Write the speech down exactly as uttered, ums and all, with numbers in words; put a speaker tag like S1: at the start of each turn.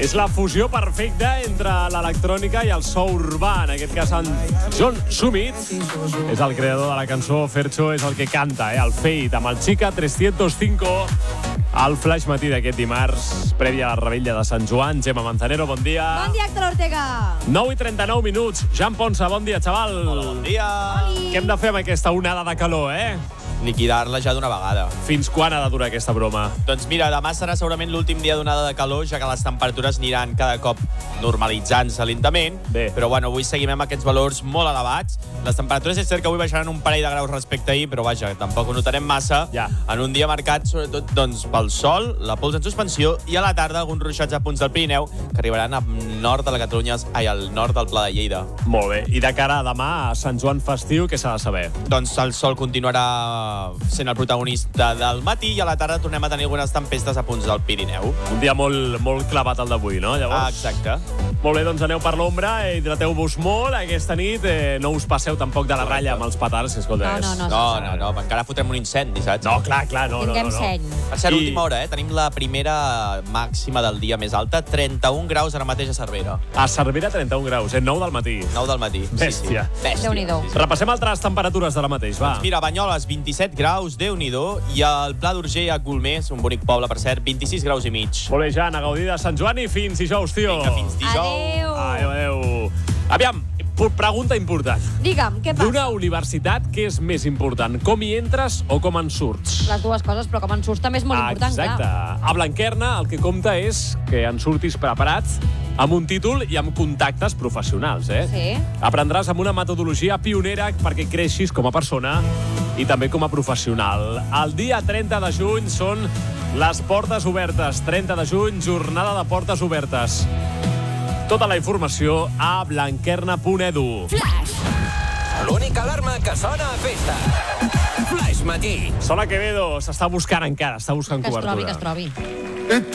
S1: És la fusió perfecta entre l'electrònica i el so urbà. En aquest cas, en John Summit és el creador de la cançó. Fercho és el que canta, eh? El Fate, amb el Chica trescientos cinco. El flash matí d'aquest dimarts, prèvia a la rebella de Sant Joan. Gemma Manzanero, bon dia.
S2: Bon dia, Héctor Ortega.
S1: nou i trenta-nou minuts. Jan Ponsa, bon dia, xaval.
S3: Hola, bon dia.
S2: Oli.
S1: Què hem de fer amb aquesta onada de calor, eh?
S3: Liquidar-la ja d'una vegada.
S1: Fins quan ha de durar aquesta broma?
S3: Doncs mira, demà serà segurament l'últim dia d'onada de calor, ja que les temperatures aniran cada cop normalitzant-se lentament.
S1: Bé.
S3: Però bueno, avui seguim amb aquests valors molt elevats. Les temperatures és cert que avui baixaran un parell de graus respecte a ahir, però vaja, tampoc ho notarem massa.
S1: Ja.
S3: En un dia marcat, sobretot, doncs, pel sol, la pols en suspensió i a la tarda alguns ruixats a punts del Pirineu que arribaran al nord de la Catalunya, ai, al nord del Pla de Lleida.
S1: Molt bé. I de cara a demà, a Sant Joan festiu, què s'ha de saber?
S3: Doncs el sol continuarà sent el protagonista del matí i a la tarda tornem a tenir algunes tempestes a punts del Pirineu.
S1: Un dia molt, molt clavat el d'avui, no? Llavors...
S3: Ah, exacte.
S1: Molt bé, doncs aneu per l'ombra, hidrateu-vos molt aquesta nit, eh, no us passeu tampoc de la ratlla amb els petards, escolta.
S2: No, no, no.
S3: No, no, no, encara fotrem un incendi, saps?
S1: No, clar, clar, no, no, no.
S2: Tinguem
S1: no.
S2: seny.
S3: Per cert,
S1: I-
S3: última hora, eh? Tenim la primera màxima del dia més alta, trenta-un graus ara mateix a Cervera.
S1: A Cervera, trenta-un graus, eh? nou del matí.
S3: nou del matí.
S1: Bèstia.
S3: Sí, sí. Bèstia.
S2: Déu-n'hi-do.
S3: Sí, sí.
S1: Repassem altres temperatures de la mateix, va.
S3: Mira, Banyoles, vint-i-set graus, Déu-n'hi-do, i al Pla d'Urgell, a Golmés, un bonic poble, per cert, vint-i-sis graus i mig.
S1: Molt bé, Jan, a gaudir de Sant Joan i fins dijous, tio.
S3: Vinga, fins dijous.
S2: Adéu.
S1: Adéu, adéu. Aviam, pregunta important.
S2: Digue'm, què passa?
S1: D'una universitat, què és més important? Com hi entres o com en surts?
S2: Les dues coses, però com en surts també és molt important,
S1: Exacte.
S2: clar.
S1: A Blanquerna el que compta és que en surtis preparat amb un títol i amb contactes professionals, eh?
S2: Sí.
S1: Aprendràs amb una metodologia pionera perquè creixis com a persona i també com a professional. El dia trenta de juny són les portes obertes. trenta de juny, jornada de portes obertes. Tota la informació a blanquerna punt edu.
S4: L'única alarma que sona a festa. Flash Matí.
S1: Sola Quevedo s'està buscant encara, està buscant
S2: Que es
S1: cobertura.
S2: trobi, que es trobi.